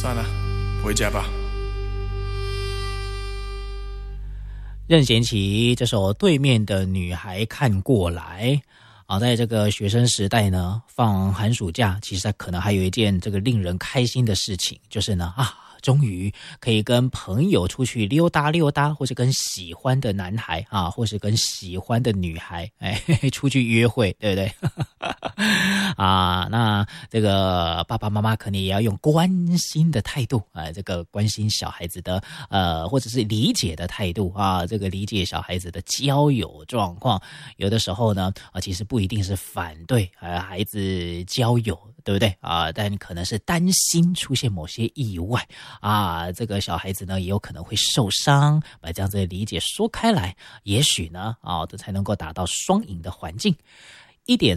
算了，回家吧。 任贤齐这首《对面的女孩看过来》啊，在这个学生时代呢，放寒暑假，其实可能还有一件这个令人开心的事情，就是呢终于可以跟朋友出去溜达溜达，或是跟喜欢的男孩啊，或是跟喜欢的女孩，出去约会，对不对？啊，那这个爸爸妈妈可能也要用关心的态度啊，这个关心小孩子的或者是理解的态度啊，这个理解小孩子的交友状况。有的时候呢，其实不一定是反对孩子交友，对不对啊？但可能是担心出现某些意外啊，这个小孩子呢也有可能会受伤，把这样子的理解说开来，也许呢这才能够达到双赢的环境。1点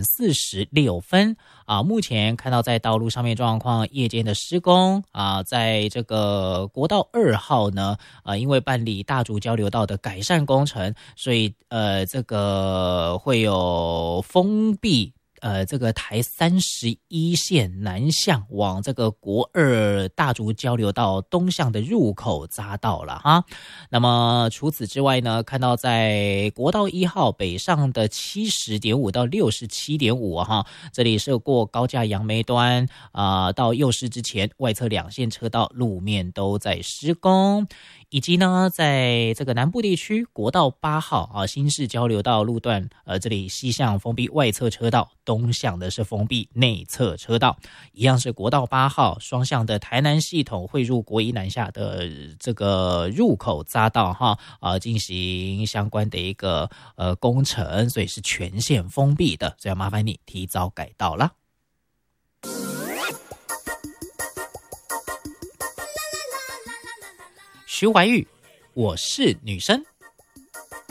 46分啊，目前看到在道路上面状况，夜间的施工啊，在这个国道2号呢，因为办理大竹交流道的改善工程，所以这个会有封闭。这个台31线南向往这个国2大竹交流道东向的入口匝道了哈。那么除此之外呢，看到在国道1号北上的70.5到67.5哈，这里是过高架杨梅端到右市之前，外侧2线车道路面都在施工。以及呢，在这个南部地区国道8号新市交流道路段，这里西向封闭外侧车道，东向的是封闭内侧车道，一样是国道8号双向的台南系统汇入国1南下的这个入口匝道进行相关的一个工程，所以是全线封闭的，所以要麻烦你提早改道了。徐怀钰，我是女生。